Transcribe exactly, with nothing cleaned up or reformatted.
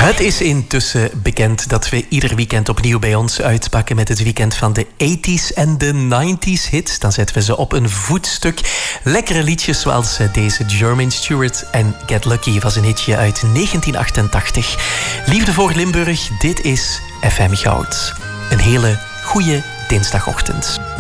Het is intussen bekend dat we ieder weekend opnieuw bij ons uitpakken met het weekend van de tachtiger en de negentiger hits. Dan zetten we ze op een voetstuk. Lekkere liedjes zoals deze Jermaine Stewart en Get Lucky was een hitje uit negentien achtentachtig. Liefde voor Limburg, dit is F M Goud. Een hele goede dinsdagochtend.